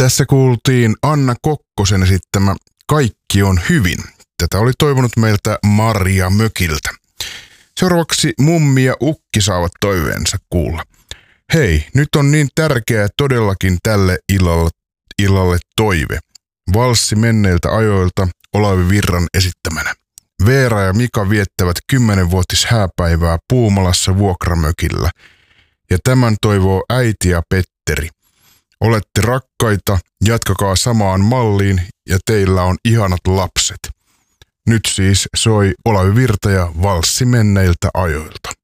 Tässä kuultiin Anna Kokkosen esittämä Kaikki on hyvin. Tätä oli toivonut meiltä Maria mökiltä. Seuraavaksi Mummi ja Ukki saavat toiveensa kuulla. Hei, nyt on niin tärkeää todellakin tälle illalle toive. Valssi menneiltä ajoilta Olavi Virran esittämänä. Veera ja Mika viettävät 10-vuotis hääpäivää Puumalassa vuokramökillä. Ja tämän toivoo äiti ja Petteri. Olette rakkaita, jatkakaa samaan malliin ja teillä on ihanat lapset. Nyt siis soi Olavi Virta ja Valssi menneiltä ajoilta.